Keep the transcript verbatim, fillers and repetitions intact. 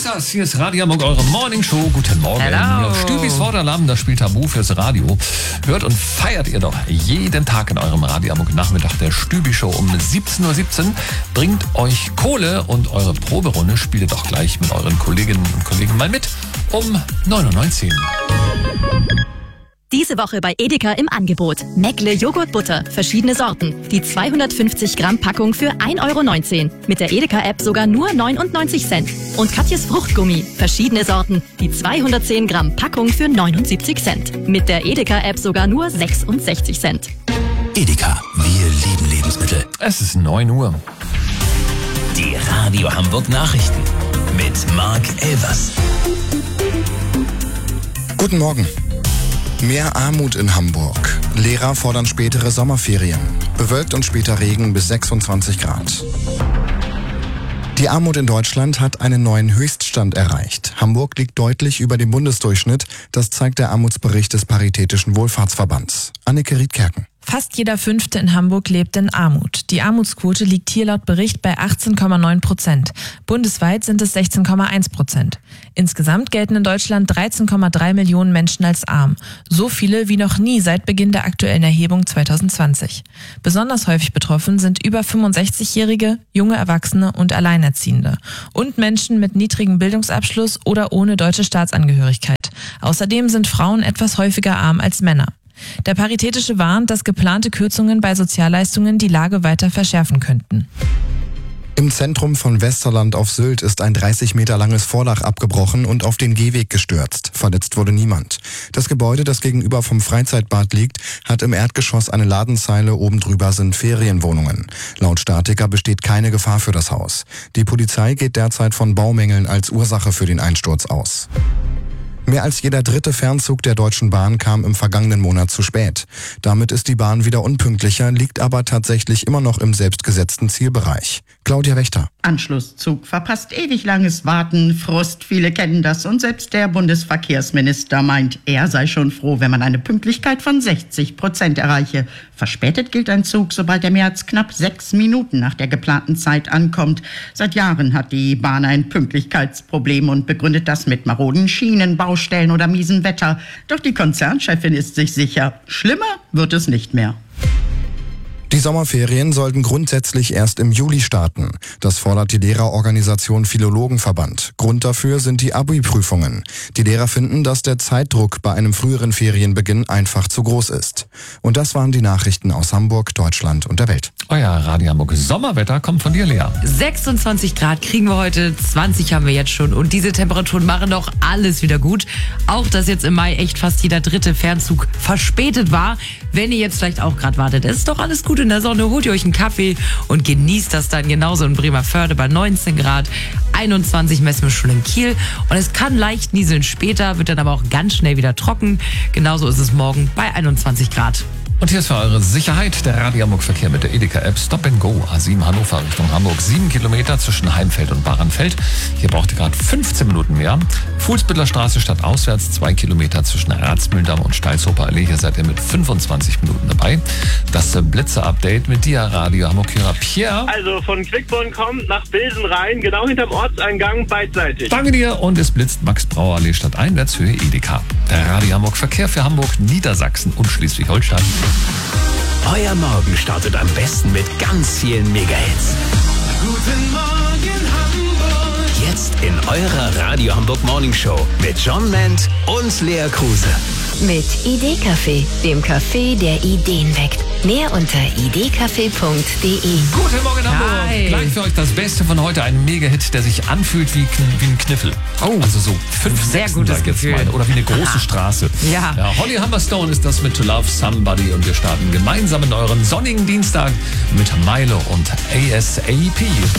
Montags, hier ist Radio Hamburg, eure Morning Show. Guten Morgen. Hello. Stübis Vorderlamm, das spielt Tabu fürs Radio. Hört und feiert ihr doch jeden Tag in eurem Radio Hamburg Nachmittag der Stübi Show um siebzehn Uhr siebzehn. Bringt euch Kohle und eure Proberunde spielt ihr doch gleich mit euren Kolleginnen und Kollegen mal mit um neun Uhr neunzehn. Diese Woche bei Edeka im Angebot. Meckle Joghurtbutter, verschiedene Sorten. Die zweihundertfünfzig Gramm Packung für ein Euro neunzehn. Mit der Edeka-App sogar nur neunundneunzig Cent. Und Katjes Fruchtgummi, verschiedene Sorten. Die zweihundertzehn Gramm Packung für neunundsiebzig Cent. Mit der Edeka-App sogar nur sechsundsechzig Cent. Edeka, wir lieben Lebensmittel. Es ist neun Uhr. Die Radio Hamburg Nachrichten mit Marc Elvers. Guten Morgen. Mehr Armut in Hamburg. Lehrer fordern spätere Sommerferien. Bewölkt und später Regen bis sechsundzwanzig Grad. Die Armut in Deutschland hat einen neuen Höchststand erreicht. Hamburg liegt deutlich über dem Bundesdurchschnitt. Das zeigt der Armutsbericht des Paritätischen Wohlfahrtsverbands. Anneke Riedkerken. Fast jeder Fünfte in Hamburg lebt in Armut. Die Armutsquote liegt hier laut Bericht bei achtzehn Komma neun Prozent. Bundesweit sind es sechzehn Komma eins Prozent. Insgesamt gelten in Deutschland dreizehn Komma drei Millionen Menschen als arm. So viele wie noch nie seit Beginn der aktuellen Erhebung zwanzig zwanzig. Besonders häufig betroffen sind über fünfundsechzigjährige, junge Erwachsene und Alleinerziehende. Und Menschen mit niedrigem Bildungsabschluss oder ohne deutsche Staatsangehörigkeit. Außerdem sind Frauen etwas häufiger arm als Männer. Der Paritätische warnt, dass geplante Kürzungen bei Sozialleistungen die Lage weiter verschärfen könnten. Im Zentrum von Westerland auf Sylt ist ein dreißig Meter langes Vordach abgebrochen und auf den Gehweg gestürzt. Verletzt wurde niemand. Das Gebäude, das gegenüber vom Freizeitbad liegt, hat im Erdgeschoss eine Ladenzeile, oben drüber sind Ferienwohnungen. Laut Statiker besteht keine Gefahr für das Haus. Die Polizei geht derzeit von Baumängeln als Ursache für den Einsturz aus. Mehr als jeder dritte Fernzug der Deutschen Bahn kam im vergangenen Monat zu spät. Damit ist die Bahn wieder unpünktlicher, liegt aber tatsächlich immer noch im selbstgesetzten Zielbereich. Claudia Wächter. Anschlusszug verpasst, ewig langes Warten, Frust, viele kennen das und selbst der Bundesverkehrsminister meint, er sei schon froh, wenn man eine Pünktlichkeit von sechzig Prozent erreiche. Verspätet gilt ein Zug, sobald er mehr als knapp sechs Minuten nach der geplanten Zeit ankommt. Seit Jahren hat die Bahn ein Pünktlichkeitsproblem und begründet das mit maroden Schienen, Baustellen oder miesen Wetter. Doch die Konzernchefin ist sich sicher, schlimmer wird es nicht mehr. Die Sommerferien sollten grundsätzlich erst im Juli starten. Das fordert die Lehrerorganisation Philologenverband. Grund dafür sind die Abi-Prüfungen. Die Lehrer finden, dass der Zeitdruck bei einem früheren Ferienbeginn einfach zu groß ist. Und das waren die Nachrichten aus Hamburg, Deutschland und der Welt. Euer Radio Hamburg Sommerwetter kommt von dir, Lea. sechsundzwanzig Grad kriegen wir heute, zwanzig haben wir jetzt schon. Und diese Temperaturen machen doch alles wieder gut. Auch, dass jetzt im Mai echt fast jeder dritte Fernzug verspätet war. Wenn ihr jetzt vielleicht auch gerade wartet, ist doch alles gut in der Sonne. Holt ihr euch einen Kaffee und genießt das dann genauso in Bremervörde bei neunzehn Grad. einundzwanzig messen wir schon in Kiel. Und es kann leicht nieseln später, wird dann aber auch ganz schnell wieder trocken. Genauso ist es morgen bei einundzwanzig Grad. Und hier ist für eure Sicherheit der Radio Hamburg Verkehr mit der Edeka-App Stop and Go. A sieben Hannover Richtung Hamburg. Sieben Kilometer zwischen Heimfeld und Bahrenfeld. Hier braucht ihr gerade fünfzehn Minuten mehr. Fuhlsbüttler Straße statt auswärts. Zwei Kilometer zwischen Ratsmühldamm und Steilshofer Allee. Hier seid ihr mit fünfundzwanzig Minuten dabei. Das Blitzer-Update mit dir, Radio Hamburg-Hörer Pierre. Also von Quickborn kommt nach Bilsen rein, genau hinterm Ortseingang, beidseitig. Danke dir. Und es blitzt Max-Brauer-Allee statt Einwärtshöhe Edeka. Der Radio Hamburg Verkehr für Hamburg, Niedersachsen und Schleswig-Holstein. Euer Morgen startet am besten mit ganz vielen Mega-Hits. Guten Morgen Hamburg. Jetzt in eurer Radio Hamburg Morning Show mit John Ment und Lea Kruse. Mit Idee-Café, dem Café, der Ideen weckt. Mehr unter idee-café punkt de. Guten Morgen Hamburg. Hi. Gleich für euch das Beste von heute. Ein Mega-Hit, der sich anfühlt wie, wie ein Kniffel. Oh. Also so fünf, Sehr sechs, gutes sag ich jetzt Gefühl. mal. Oder wie eine große Straße. Ja. ja. Holly Humberstone ist das mit To Love Somebody. Und wir starten gemeinsam in euren sonnigen Dienstag mit Milo und A S A P.